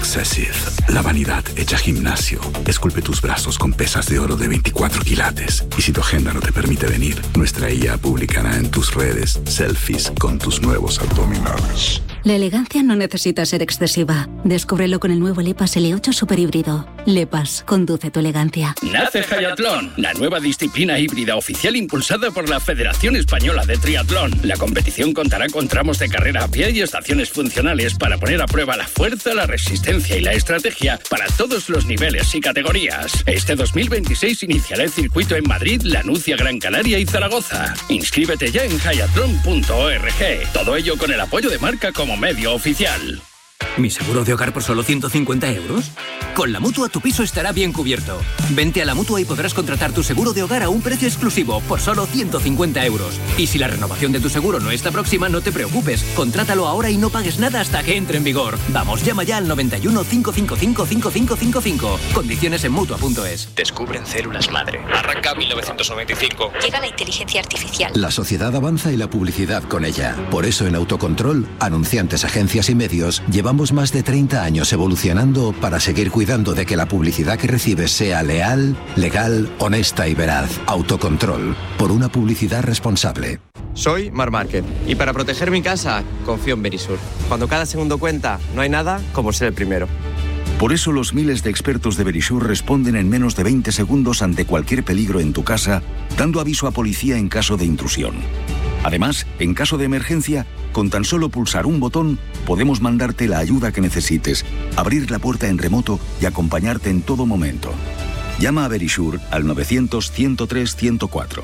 Excessive, la vanidad hecha gimnasio. Esculpe tus brazos con pesas de oro de 24 quilates. Y si tu agenda no te permite venir, nuestra IA publicará en tus redes selfies con tus nuevos abdominales. La elegancia no necesita ser excesiva. Descúbrelo con el nuevo LEPAS L8 Super Híbrido. LEPAS, conduce tu elegancia. Nace Hayatlón, la nueva disciplina híbrida oficial impulsada por la Federación Española de Triatlón. La competición contará con tramos de carrera a pie y estaciones funcionales para poner a prueba la fuerza, la resistencia y la estrategia para todos los niveles y categorías. Este 2026 iniciará el circuito en Madrid, Lanucia, Gran Canaria y Zaragoza. Inscríbete ya en hayatlon.org. Todo ello con el apoyo de Marca como medio oficial. ¿Mi seguro de hogar por solo 150 euros? Con la Mutua tu piso estará bien cubierto. Vente a la Mutua y podrás contratar tu seguro de hogar a un precio exclusivo por solo 150 euros. Y si la renovación de tu seguro no está próxima, no te preocupes. Contrátalo ahora y no pagues nada hasta que entre en vigor. Vamos, llama ya al 91 555 5555. Condiciones en Mutua.es. Descubren células madre. Arranca 1995. Llega la inteligencia artificial. La sociedad avanza y la publicidad con ella. Por eso en Autocontrol, anunciantes, agencias y medios, llevamos más de 30 años evolucionando para seguir cuidando de que la publicidad que recibes sea leal, legal, honesta y veraz. Autocontrol, por una publicidad responsable. Soy Marc Márquez y para proteger mi casa confío en Verisur. Cuando cada segundo cuenta, no hay nada como ser el primero. Por eso los miles de expertos de Verisur responden en menos de 20 segundos ante cualquier peligro en tu casa, dando aviso a policía en caso de intrusión. Además, en caso de emergencia, con tan solo pulsar un botón, podemos mandarte la ayuda que necesites, abrir la puerta en remoto y acompañarte en todo momento. Llama a Verisur al 900-103-104.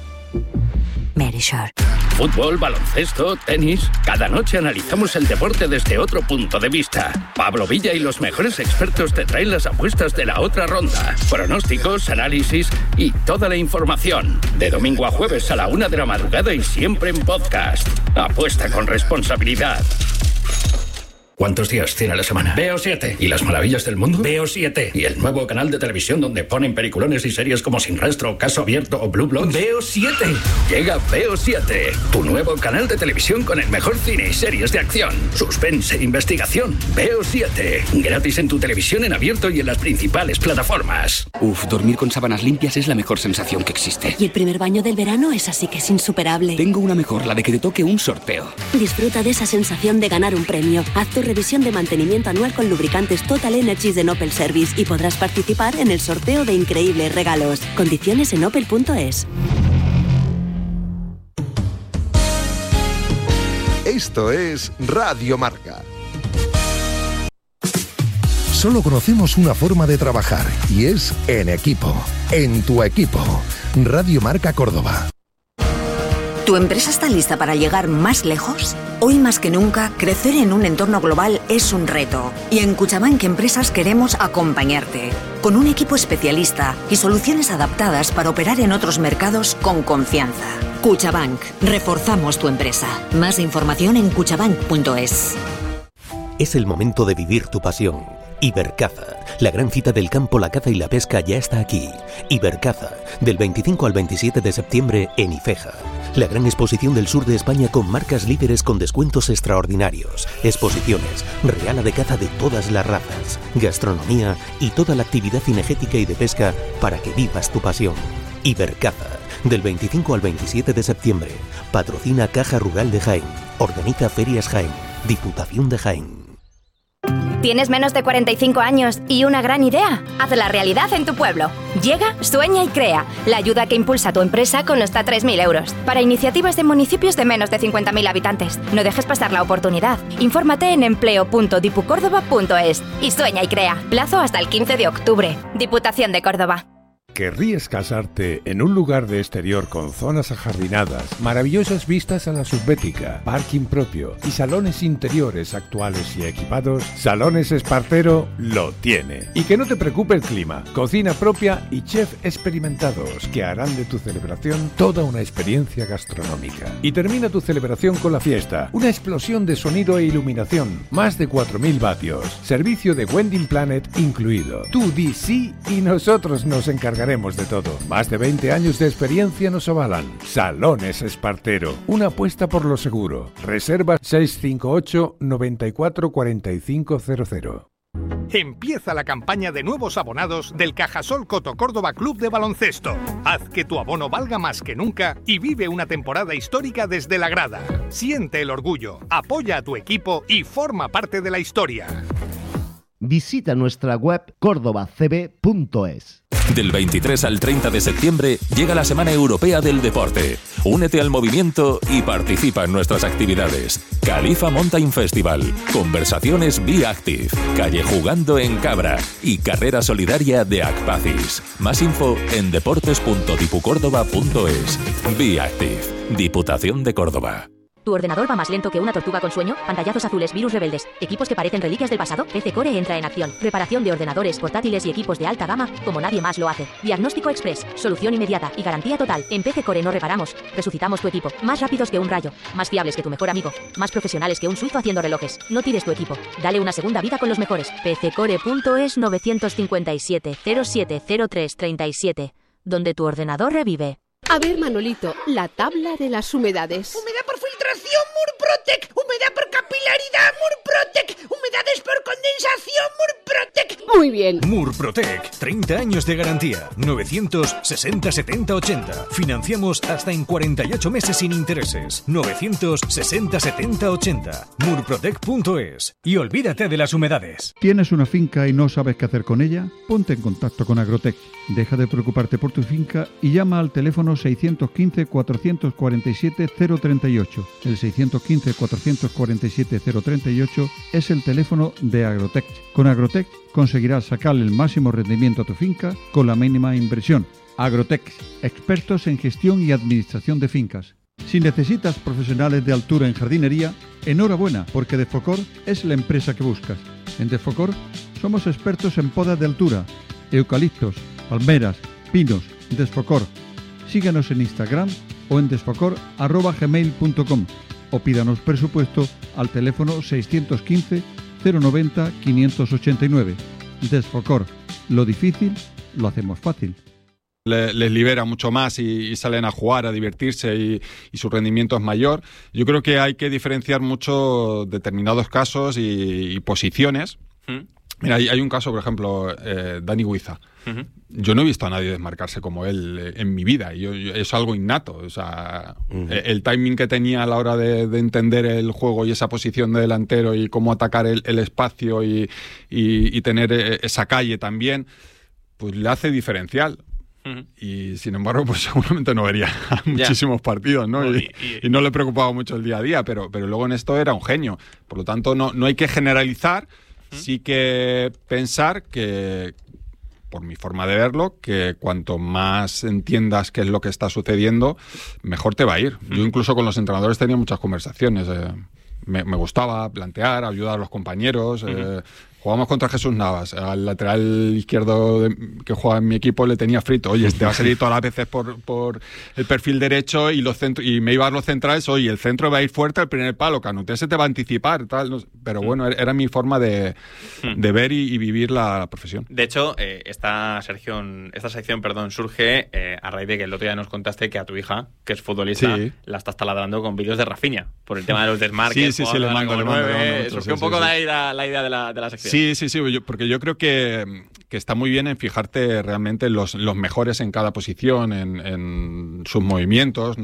Verisur. Fútbol, baloncesto, tenis. Cada noche analizamos el deporte desde otro punto de vista. Pablo Villa y los mejores expertos te traen las apuestas de la otra ronda. Pronósticos, análisis y toda la información. De domingo a jueves a la 1 de la madrugada y siempre en podcast. Apuesta con responsabilidad. ¿Cuántos días tiene la semana? Veo 7. ¿Y las maravillas del mundo? Veo 7. ¿Y el nuevo canal de televisión donde ponen peliculones y series como Sin Rastro, Caso Abierto o Blue Bloods? Veo 7. Llega Veo 7, tu nuevo canal de televisión con el mejor cine y series de acción, suspense e investigación. Veo 7. Gratis en tu televisión en abierto y en las principales plataformas. Dormir con sábanas limpias es la mejor sensación que existe. Y el primer baño del verano es así que es insuperable. Tengo una mejor, la de que te toque un sorteo. Disfruta de esa sensación de ganar un premio. Haz tu revisión de mantenimiento anual con lubricantes Total Energies de Opel Service y podrás participar en el sorteo de increíbles regalos. Condiciones en opel.es. Esto es Radio Marca. Solo conocemos una forma de trabajar y es en equipo. En tu equipo. Radio Marca Córdoba. ¿Tu empresa está lista para llegar más lejos? Hoy más que nunca, crecer en un entorno global es un reto. Y en Cuchabank Empresas queremos acompañarte. Con un equipo especialista y soluciones adaptadas para operar en otros mercados con confianza. Cuchabank. Reforzamos tu empresa. Más información en cuchabank.es. Es el momento de vivir tu pasión. Ibercaza, la gran cita del campo, la caza y la pesca ya está aquí. Ibercaza, del 25 al 27 de septiembre en Ifeja. La gran exposición del sur de España con marcas líderes con descuentos extraordinarios. Exposiciones, reala de caza de todas las razas, gastronomía y toda la actividad cinegética y de pesca para que vivas tu pasión. Ibercaza, del 25 al 27 de septiembre. Patrocina Caja Rural de Jaén. Organiza Ferias Jaén. Diputación de Jaén. ¿Tienes menos de 45 años y una gran idea? Hazla realidad en tu pueblo. Llega, sueña y crea. La ayuda que impulsa a tu empresa con hasta 3.000 euros. Para iniciativas de municipios de menos de 50.000 habitantes. No dejes pasar la oportunidad. Infórmate en empleo.dipucórdoba.es y sueña y crea. Plazo hasta el 15 de octubre. Diputación de Córdoba. ¿Querrías casarte en un lugar de exterior con zonas ajardinadas, maravillosas vistas a la subbética, parking propio y salones interiores actuales y equipados? Salones Espartero lo tiene. Y que no te preocupe el clima, cocina propia y chef experimentados que harán de tu celebración toda una experiencia gastronómica. Y termina tu celebración con la fiesta, una explosión de sonido e iluminación, más de 4.000 vatios, servicio de Wedding Planet incluido. Tú di sí y nosotros nos encargaremos de todo. Más de 20 años de experiencia nos avalan. Salones Espartero, una apuesta por lo seguro. Reserva 658 94 4500. Empieza la campaña de nuevos abonados del Cajasol Coto Córdoba Club de Baloncesto. Haz que tu abono valga más que nunca y vive una temporada histórica desde la grada. Siente el orgullo, apoya a tu equipo y forma parte de la historia. Visita nuestra web cordobacb.es. Del 23 al 30 de septiembre llega la Semana Europea del Deporte. Únete al movimiento y participa en nuestras actividades. Califa Mountain Festival, conversaciones Be Active, calle jugando en Cabra y carrera solidaria de Acpacis. Más info en deportes.dipucordoba.es. Be Active, Diputación de Córdoba. ¿Tu ordenador va más lento que una tortuga con sueño? Pantallazos azules, virus rebeldes, equipos que parecen reliquias del pasado. PC Core entra en acción. Reparación de ordenadores, portátiles y equipos de alta gama como nadie más lo hace. Diagnóstico express, solución inmediata y garantía total. En PC Core no reparamos, resucitamos tu equipo. Más rápidos que un rayo, más fiables que tu mejor amigo, más profesionales que un suizo haciendo relojes. No tires tu equipo, dale una segunda vida con los mejores. PCcore.es 957 0703 37, donde tu ordenador revive. A ver, Manolito, la tabla de las humedades. Humedad por filtración, Murprotec. Humedad por capilaridad, Murprotec. Humedades por condensación, Murprotec. Muy bien. Murprotec, 30 años de garantía. 960 70 80. Financiamos hasta en 48 meses sin intereses. 960 70 80. Murprotec.es. Y olvídate de las humedades. ¿Tienes una finca y no sabes qué hacer con ella? Ponte en contacto con Agrotech. Deja de preocuparte por tu finca y llama al teléfono 615-447-038. El 615-447-038 es el teléfono de Agrotech. Con Agrotech conseguirás sacarle el máximo rendimiento a tu finca con la mínima inversión. Agrotech, expertos en gestión y administración de fincas. Si necesitas profesionales de altura en jardinería, enhorabuena, porque Defocor es la empresa que buscas. En Defocor somos expertos en podas de altura, eucaliptos, palmeras, pinos. Desfocor. Síguenos en Instagram o en desfocor@gmail.com o pídanos presupuesto al teléfono 615 090 589. Desfocor. Lo difícil lo hacemos fácil. Les libera mucho más y salen a jugar, a divertirse y su rendimiento es mayor. Yo creo que hay que diferenciar mucho determinados casos y posiciones. Mira, hay un caso, por ejemplo, Dani Guiza. Yo no he visto a nadie desmarcarse como él en mi vida. Es algo innato. O sea, el timing que tenía a la hora de entender el juego y esa posición de delantero y cómo atacar el espacio y tener esa calle también, pues le hace diferencial. Y sin embargo, pues seguramente no vería muchísimos partidos, ¿no? Y no le preocupaba mucho el día a día, pero luego en esto era un genio. Por lo tanto, no hay que generalizar. Sí que pensar que, por mi forma de verlo, que cuanto más entiendas qué es lo que está sucediendo, mejor te va a ir. Yo incluso con los entrenadores tenía muchas conversaciones. Me gustaba plantear, ayudar a los compañeros. Jugamos contra Jesús Navas, al lateral izquierdo que juega en mi equipo le tenía frito. Oye, te va a salir todas las veces por el perfil derecho y me iba a los centrales. Oye, el centro va a ir fuerte al primer palo, Canuté se te va a anticipar, tal. Pero bueno, era mi forma de ver y vivir la profesión. De hecho, esta sección surge a raíz de que el otro día nos contaste que a tu hija, que es futbolista, la estás taladrando con vídeos de Rafinha, por el tema de los desmarques. Sí, le mando. Surgió un poco la idea de la sección. Sí, porque yo creo que está muy bien en fijarte realmente en los mejores en cada posición, en sus movimientos.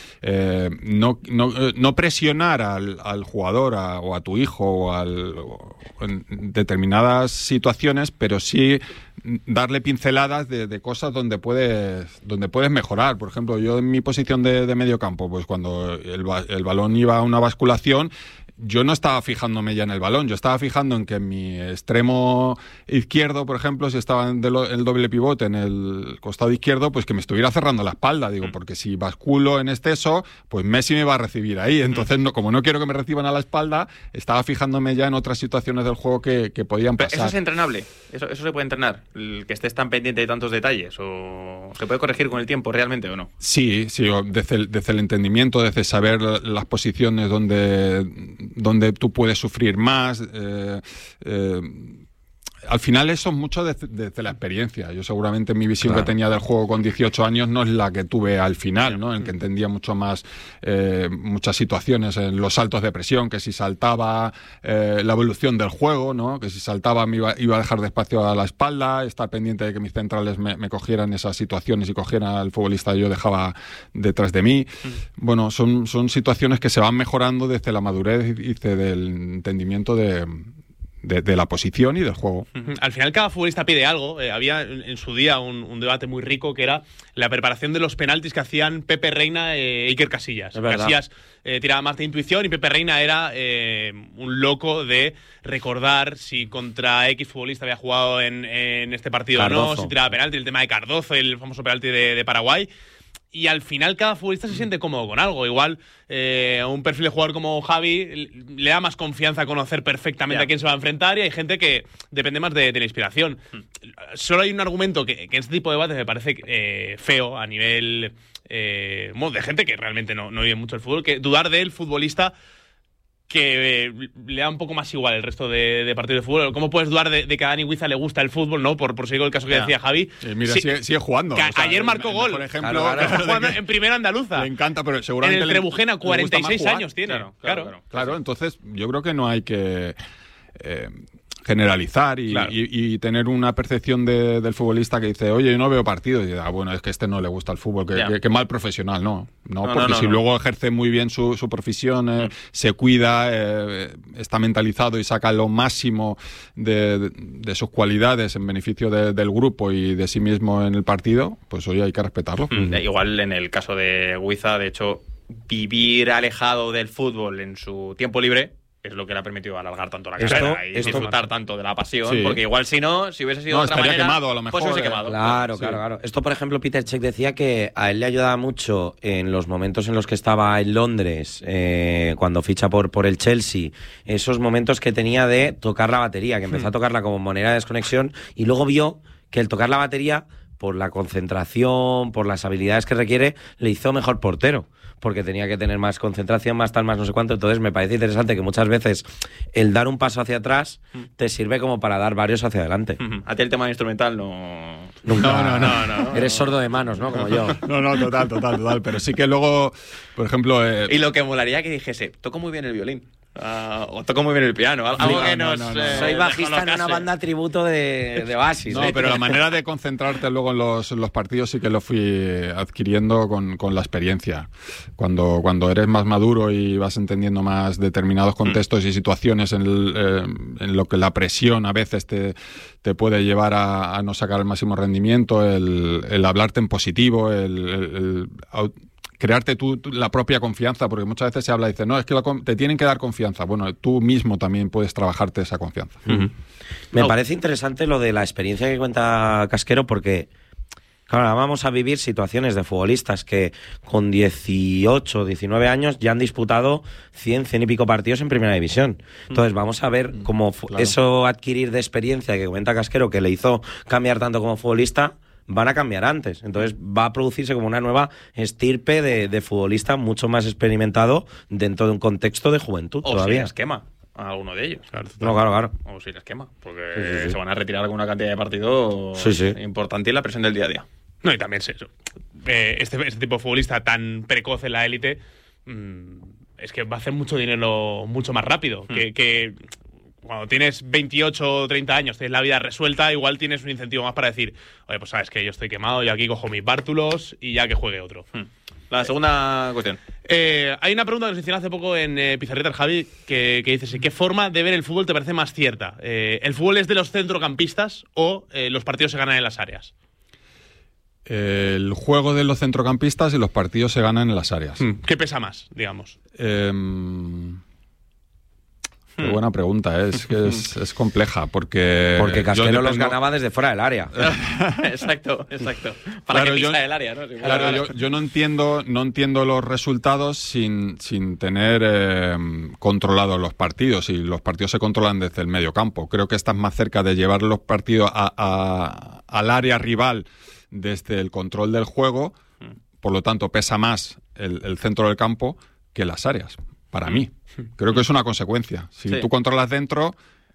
No presionar al jugador o a tu hijo en determinadas situaciones, el sí darle pinceladas de cosas donde puedes mejorar. Por ejemplo, yo en mi posición de medio campo, pues cuando el balón iba a una basculación, yo no estaba fijándome ya en el balón, yo estaba fijando en que en mi extremo izquierdo, por ejemplo, si estaba el doble pivote en el costado izquierdo, pues que me estuviera cerrando la espalda, porque si basculo en exceso, pues Messi me va a recibir ahí. Entonces, como no quiero que me reciban a la espalda, estaba fijándome ya en otras situaciones del juego que podían pasar. ¿Eso es entrenable? ¿Eso se puede entrenar? ¿El que estés tan pendiente de tantos detalles? ¿O se puede corregir con el tiempo realmente o no? Sí, desde el entendimiento, desde saber las posiciones donde tú puedes sufrir más, al final eso es mucho desde la experiencia. Yo seguramente mi visión que tenía del juego con 18 años no es la que tuve al final, ¿no? En que entendía mucho más muchas situaciones, en los saltos de presión, que si saltaba la evolución del juego, ¿no? Que si saltaba me iba a dejar de espacio a la espalda, estar pendiente de que mis centrales me cogieran esas situaciones y cogieran al futbolista que yo dejaba detrás de mí. Bueno, son situaciones que se van mejorando desde la madurez y desde el entendimiento de la posición y del juego. Al final cada futbolista pide algo. Había en su día un debate muy rico que era la preparación de los penaltis que hacían Pepe Reina e Iker Casillas. Casillas tiraba más de intuición y Pepe Reina era un loco de recordar si contra X futbolista había jugado en este partido Cardozo. O no, si tiraba penalti, el tema de Cardozo, el famoso penalti de Paraguay. Y al final cada futbolista se siente cómodo con algo. Igual un perfil de jugador como Javi le da más confianza a conocer perfectamente a quién se va a enfrentar, y hay gente que depende más de la inspiración. Solo hay un argumento que en este tipo de debates me parece feo a nivel de gente que realmente no vive mucho el fútbol, que dudar del futbolista que le da un poco más igual el resto de partidos de fútbol. ¿Cómo puedes dudar de que a Dani Huiza le gusta el fútbol, no? Por seguir el caso que decía Javi. Mira, sigue jugando. Ayer marcó gol. Por ejemplo, está jugando en primera andaluza. Le encanta, pero seguramente en el Trebujena, 46 años tiene. Claro, entonces yo creo que no hay que generalizar y tener una percepción del futbolista que dice, oye, yo no veo partidos, y dice, bueno, es que este no le gusta el fútbol, que mal profesional. No, porque si luego ejerce muy bien su profesión, se cuida, está mentalizado y saca lo máximo de sus cualidades en beneficio del grupo y de sí mismo en el partido, pues oye, hay que respetarlo. Igual en el caso de Huiza, de hecho, vivir alejado del fútbol en su tiempo libre es lo que le ha permitido alargar tanto la carrera y disfrutar tanto de la pasión, porque igual si hubiese sido de otra manera, quemado, a lo mejor, pues hubiese quemado. Claro. Esto, por ejemplo, Peter Cech decía que a él le ayudaba mucho en los momentos en los que estaba en Londres, cuando ficha por el Chelsea, esos momentos que tenía de tocar la batería, que empezó a tocarla como manera de desconexión, y luego vio que el tocar la batería, por la concentración, por las habilidades que requiere, le hizo mejor portero, porque tenía que tener más concentración, más tal, más no sé cuánto. Entonces me parece interesante que muchas veces el dar un paso hacia atrás te sirve como para dar varios hacia adelante. A ti el tema instrumental no... Nunca. No. Eres sordo de manos, ¿no? Como yo. No, total. Pero sí que luego, por ejemplo... Y lo que molaría que dijese, toco muy bien el violín. O toco muy bien el piano. Algo que nos... Soy bajista en una banda tributo de Oasis. No, pero la manera de concentrarte luego en los partidos sí que lo fui adquiriendo con la experiencia. Cuando eres más maduro y vas entendiendo más determinados contextos y situaciones en lo que la presión a veces te puede llevar a no sacar el máximo rendimiento, el hablarte en positivo, el crearte tú la propia confianza, porque muchas veces se habla y dice, no, es que te tienen que dar confianza. Bueno, tú mismo también puedes trabajarte esa confianza. Me parece interesante lo de la experiencia que cuenta Casquero, porque claro, vamos a vivir situaciones de futbolistas que con 18, 19 años ya han disputado 100 y pico partidos en primera división. Entonces vamos a ver cómo eso adquirir de experiencia que comenta Casquero, que le hizo cambiar tanto como futbolista, van a cambiar antes. Entonces va a producirse como una nueva estirpe de futbolista mucho más experimentado dentro de un contexto de juventud todavía. Si les quema a alguno de ellos. Claro. O si les quema, porque se van a retirar alguna cantidad de partidos importante y la presión del día a día. No, y también este tipo de futbolista tan precoz en la élite es que va a hacer mucho dinero mucho más rápido. Que cuando tienes 28 o 30 años, tienes la vida resuelta, igual tienes un incentivo más para decir, oye, pues sabes que yo estoy quemado, yo aquí cojo mis bártulos y ya que juegue otro. La segunda cuestión. Hay una pregunta que nos hicieron hace poco en Pizarreta el Javi, que dice, ¿qué forma de ver el fútbol te parece más cierta? ¿El fútbol es de los centrocampistas o los partidos se ganan en las áreas? El juego de los centrocampistas y los partidos se ganan en las áreas. ¿Qué pesa más, digamos? Qué buena pregunta, es que es compleja, porque Casquero los ganaba desde fuera del área. Exacto. Para que pisa el área, ¿no? Claro, yo no entiendo los resultados sin tener controlados los partidos, y los partidos se controlan desde el medio campo. Creo que estás más cerca de llevar los partidos al área rival desde el control del juego, por lo tanto pesa más el centro del campo que las áreas, para mí. Creo que es una consecuencia. Si tú controlas dentro,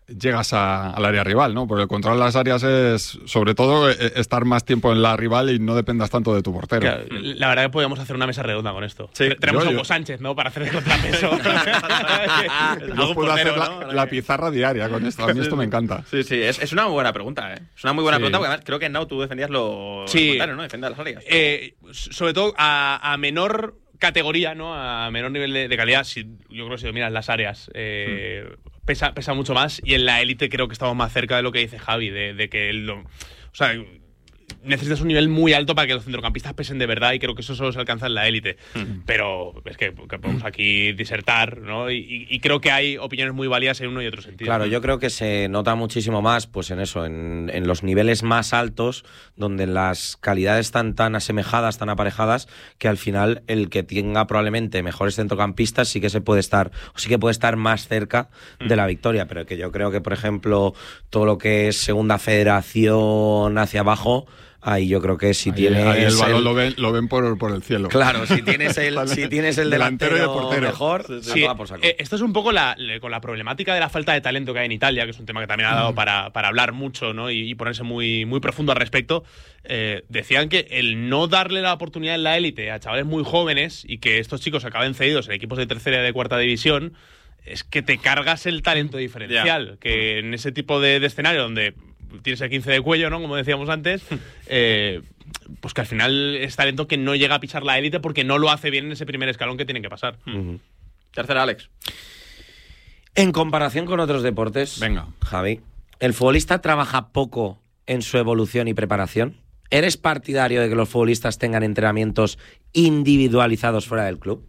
llegas al área rival, ¿no? Porque el control de las áreas es, sobre todo, estar más tiempo en la rival y no dependas tanto de tu portero. Claro, la verdad que podríamos hacer una mesa redonda con esto. Sí. Tenemos a Hugo Sánchez, ¿no? Para hacer el contrapeso. Yo puedo hacer la pizarra diaria con esto. A mí esto me encanta. Sí, es una buena pregunta, ¿eh? Es una muy buena pregunta, porque además creo que, Nau, tú defendías lo contrario, ¿no? Defendías las áreas. Sobre todo a menor categoría, ¿no? A menor nivel de calidad, yo creo que si miras las áreas, pesa mucho más, y en la élite creo que estamos más cerca de lo que dice Javi, de que o sea, necesitas un nivel muy alto para que los centrocampistas pesen de verdad, y creo que eso solo se alcanza en la élite. Pero es que podemos aquí disertar, ¿no? Y creo que hay opiniones muy válidas en uno y otro sentido. Claro, yo creo que se nota muchísimo más pues en eso, en los niveles más altos, donde las calidades están tan asemejadas, tan aparejadas, que al final el que tenga probablemente mejores centrocampistas sí que puede estar más cerca de la victoria. Pero que yo creo que, por ejemplo, todo lo que es segunda federación hacia abajo, ahí yo creo que si tienes ahí el balón lo ven por el cielo. Claro, si tienes el delantero y el portero mejor, sí. Esto es un poco con la problemática de la falta de talento que hay en Italia, que es un tema que también ha dado para hablar mucho, ¿no? y ponerse muy, muy profundo al respecto. Decían que el no darle la oportunidad en la élite a chavales muy jóvenes y que estos chicos acaben cedidos en equipos de tercera y de cuarta división, es que te cargas el talento diferencial. Que en ese tipo de escenario donde tienes el 15 de cuello, ¿no? Como decíamos antes, pues que al final es talento que no llega a pisar la élite porque no lo hace bien en ese primer escalón que tiene que pasar. Tercera, Alex. En comparación con otros deportes, Javi, ¿el futbolista trabaja poco en su evolución y preparación? ¿Eres partidario de que los futbolistas tengan entrenamientos individualizados fuera del club?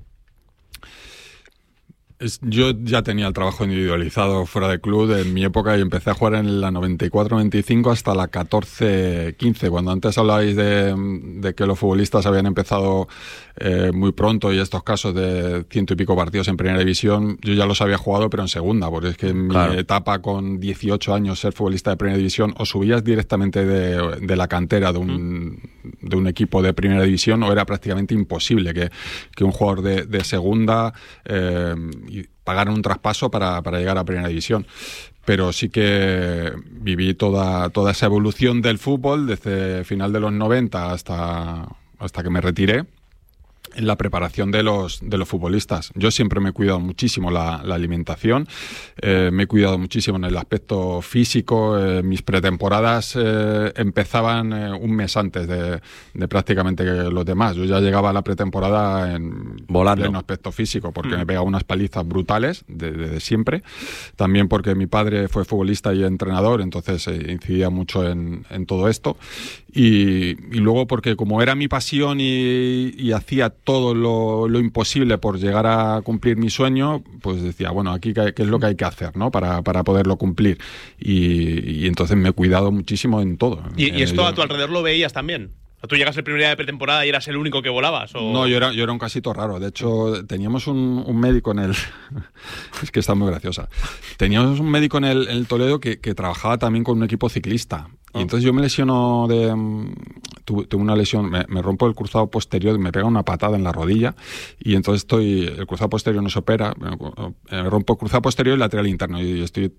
Yo ya tenía el trabajo individualizado fuera del club en mi época y empecé a jugar en la 94-95 hasta la 14-15. Cuando antes hablabais de que los futbolistas habían empezado muy pronto y estos casos de 100 y pico partidos en primera división, yo ya los había jugado pero en segunda, porque es que en mi etapa con 18 años ser futbolista de primera división o subías directamente de la cantera de un equipo de primera división o era prácticamente imposible que un jugador de segunda y pagaron un traspaso para llegar a primera división. Pero sí que viví toda esa evolución del fútbol desde final de los 90 hasta que me retiré, en la preparación de los futbolistas. Yo siempre me he cuidado muchísimo la alimentación, me he cuidado muchísimo en el aspecto físico. Mis pretemporadas empezaban un mes antes de prácticamente los demás. Yo ya llegaba a la pretemporada volando en aspecto físico, porque me pegaba unas palizas brutales de siempre. También porque mi padre fue futbolista y entrenador, entonces incidía mucho en todo esto. Y luego porque como era mi pasión y hacía todo lo imposible por llegar a cumplir mi sueño, pues decía, bueno, aquí qué es lo que hay que hacer, ¿no? Para poderlo cumplir. Y entonces me he cuidado muchísimo en todo. ¿Y esto a tu alrededor lo veías también? ¿Tú llegas el primer día de pretemporada y eras el único que volabas? ¿O? No, yo era un casito raro. De hecho, teníamos un médico en el... es que está muy graciosa. Teníamos un médico en el Toledo que trabajaba también con un equipo ciclista. Y entonces yo me lesiono tuve una lesión, me rompo el cruzado posterior, me pega una patada en la rodilla y entonces el cruzado posterior no se opera, me rompo el cruzado posterior y lateral interno y estoy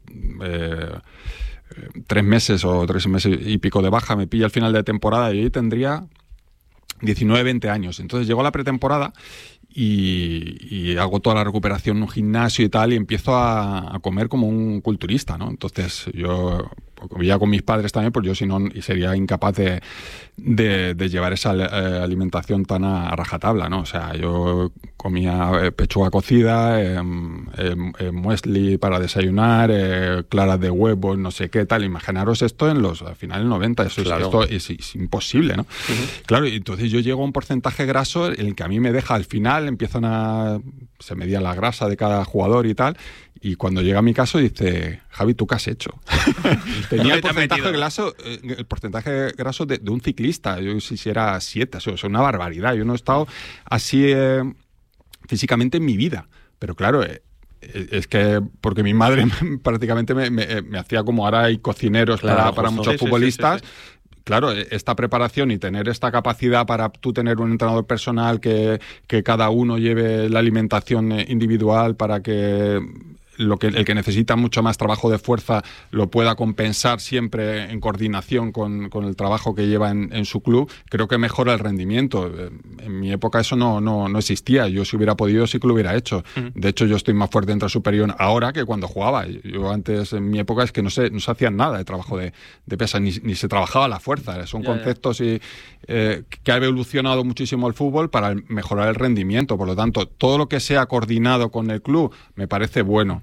3 meses o 3 meses y pico de baja, me pilla al final de temporada y ahí tendría 19, 20 años. Entonces llegó la pretemporada y hago toda la recuperación en un gimnasio y tal y empiezo a comer como un culturista, ¿no? Entonces yo vivía con mis padres también, pues yo si no sería incapaz de llevar esa alimentación tan a rajatabla, ¿no? O sea, yo comía pechuga cocida, muesli para desayunar, claras de huevo, no sé qué tal. Imaginaros esto a finales del 90, esto es imposible, ¿no? Claro, y entonces yo llego a un porcentaje graso en el que a mí me deja al final, se medía la grasa de cada jugador y tal, y cuando llega mi caso dice, Javi, ¿tú qué has hecho? Tenía el porcentaje graso de un ciclista, yo si era 7, o sea, una barbaridad. Yo no he estado así físicamente en mi vida, pero claro, es que porque mi madre prácticamente me hacía como ahora hay cocineros para muchos futbolistas. Sí. Claro, esta preparación y tener esta capacidad para tú tener un entrenador personal que cada uno lleve la alimentación individual para que el que necesita mucho más trabajo de fuerza lo pueda compensar siempre en coordinación con el trabajo que lleva en su club, creo que mejora el rendimiento. En mi época eso no existía. Yo, si hubiera podido, sí que lo hubiera hecho. De hecho, yo estoy más fuerte entre superior ahora que cuando jugaba. Yo antes, en mi época, es que no se hacían nada de trabajo de pesa, ni se trabajaba la fuerza. Son conceptos que ha evolucionado muchísimo el fútbol para mejorar el rendimiento. Por lo tanto, todo lo que sea coordinado con el club me parece bueno.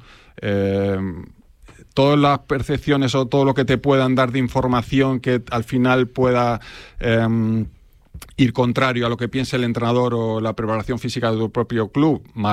Todas las percepciones o todo lo que te puedan dar de información que al final pueda ir contrario a lo que piense el entrenador o la preparación física de tu propio club, mal.